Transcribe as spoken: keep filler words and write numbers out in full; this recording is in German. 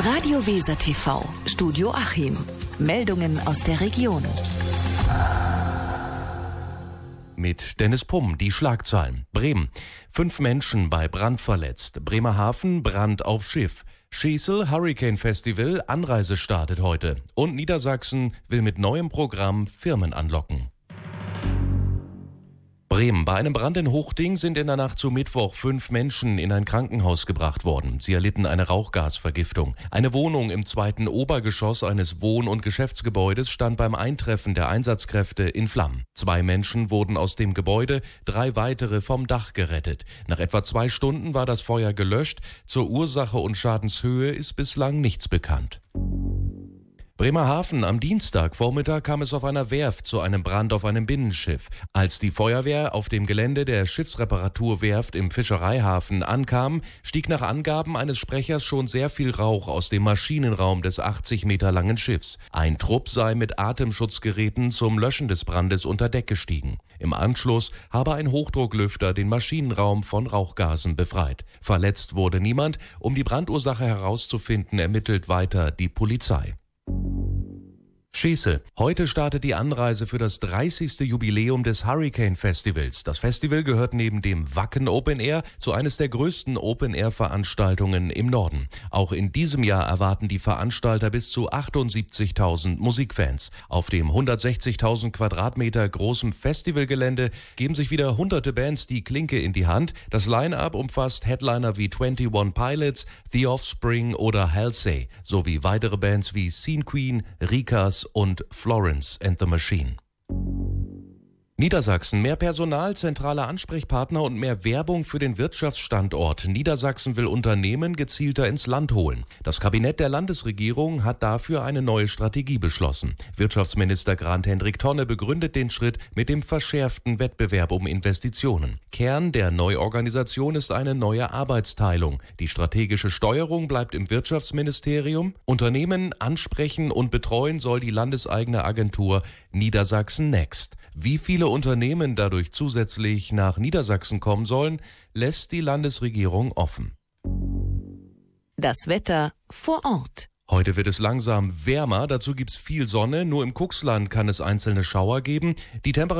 Radio Weser T V, Studio Achim. Meldungen aus der Region. Mit Dennis Pumm, die Schlagzeilen. Bremen. Fünf Menschen bei Brand verletzt. Bremerhaven, Brand auf Schiff. Schesel, Hurricane Festival, Anreise startet heute. Und Niedersachsen will mit neuem Programm Firmen anlocken. Bremen. Bei einem Brand in Hochding sind in der Nacht zu Mittwoch fünf Menschen in ein Krankenhaus gebracht worden. Sie erlitten eine Rauchgasvergiftung. Eine Wohnung im zweiten Obergeschoss eines Wohn- und Geschäftsgebäudes stand beim Eintreffen der Einsatzkräfte in Flammen. Zwei Menschen wurden aus dem Gebäude, drei weitere vom Dach gerettet. Nach etwa zwei Stunden war das Feuer gelöscht. Zur Ursache und Schadenshöhe ist bislang nichts bekannt. Bremerhaven. Am Dienstagvormittag kam es auf einer Werft zu einem Brand auf einem Binnenschiff. Als die Feuerwehr auf dem Gelände der Schiffsreparaturwerft im Fischereihafen ankam, stieg nach Angaben eines Sprechers schon sehr viel Rauch aus dem Maschinenraum des achtzig Meter langen Schiffs. Ein Trupp sei mit Atemschutzgeräten zum Löschen des Brandes unter Deck gestiegen. Im Anschluss habe ein Hochdrucklüfter den Maschinenraum von Rauchgasen befreit. Verletzt wurde niemand. Um die Brandursache herauszufinden, ermittelt weiter die Polizei. Schesel. Heute startet die Anreise für das dreißigste Jubiläum des Hurricane Festivals. Das Festival gehört neben dem Wacken Open Air zu eines der größten Open-Air-Veranstaltungen im Norden. Auch in diesem Jahr erwarten die Veranstalter bis zu achtundsiebzigtausend Musikfans. Auf dem hundertsechzigtausend Quadratmeter großen Festivalgelände geben sich wieder hunderte Bands die Klinke in die Hand. Das Line-Up umfasst Headliner wie einundzwanzig Pilots, The Offspring oder Halsey, sowie weitere Bands wie Scene Queen, Rikas und Florence and the Machine. Niedersachsen. Mehr Personal, zentrale Ansprechpartner und mehr Werbung für den Wirtschaftsstandort. Niedersachsen will Unternehmen gezielter ins Land holen. Das Kabinett der Landesregierung hat dafür eine neue Strategie beschlossen. Wirtschaftsminister Grant-Hendrik Tonne begründet den Schritt mit dem verschärften Wettbewerb um Investitionen. Kern der Neuorganisation ist eine neue Arbeitsteilung. Die strategische Steuerung bleibt im Wirtschaftsministerium. Unternehmen ansprechen und betreuen soll die landeseigene Agentur Niedersachsen Next. Wie viele Unternehmen dadurch zusätzlich nach Niedersachsen kommen sollen, lässt die Landesregierung offen. Das Wetter vor Ort. Heute wird es langsam wärmer, dazu gibt's viel Sonne, nur im Kuxland kann es einzelne Schauer geben. Die Temperatur